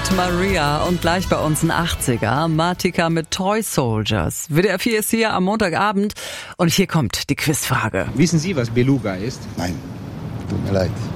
mit Maria und gleich bei uns ein 80er. Matika mit Toy Soldiers. WDR 4 ist hier am Montagabend und hier kommt die Quizfrage. Wissen Sie, was Beluga ist? Nein, tut mir leid.